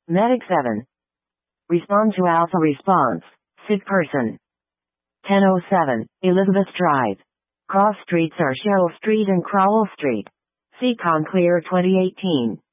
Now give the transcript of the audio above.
Medic 7. Respond to Alpha response. Sick person. 10:07, Elizabeth Drive. Cross streets are Cheryl Street and Crowell Street. See Conclear 2018.